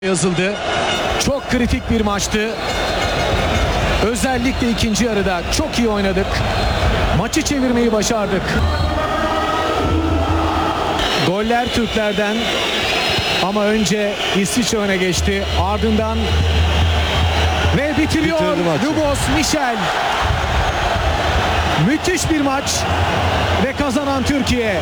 yazıldı. Çok kritik bir maçtı. Özellikle ikinci yarıda çok iyi oynadık. Maçı çevirmeyi başardık. Goller Türklerden ama önce İsviçre öne geçti. Ardından ve bitiriyor Lubos Michel. Müthiş bir maç ve kazanan Türkiye.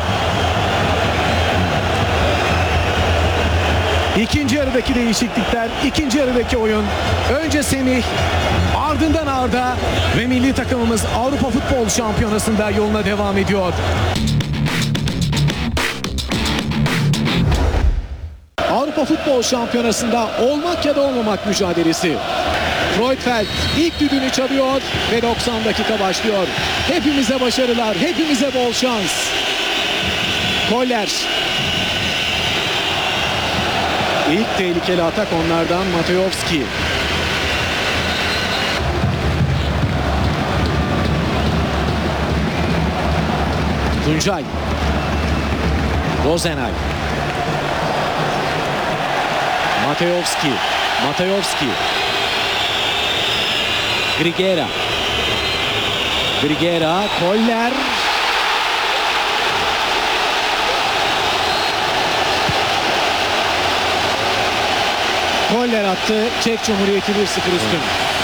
İkinci yarıdaki değişiklikler, ikinci yarıdaki oyun. Önce Semih, ardından Arda ve milli takımımız Avrupa Futbol Şampiyonası'nda yoluna devam ediyor. Avrupa Futbol Şampiyonası'nda olmak ya da olmamak mücadelesi. Kreuzfeld ilk düdüğünü çalıyor ve 90 dakika başlıyor. Hepimize başarılar, hepimize bol şans. Koller. İlk tehlikeli atak onlardan Matejovski. Tuncay. Rozenay. Matejovski. Grigera. Koller. Koller attı. Çek Cumhuriyeti 1-0 üstün.